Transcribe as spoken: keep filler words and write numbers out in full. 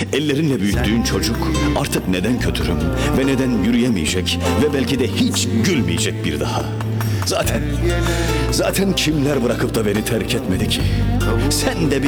Ellerinle büyüttüğün çocuk artık neden kötürüm ve neden yürüyemeyecek ve belki de hiç gülmeyecek bir daha. Zaten, zaten kimler bırakıp da beni terk etmedi ki? Sen de bir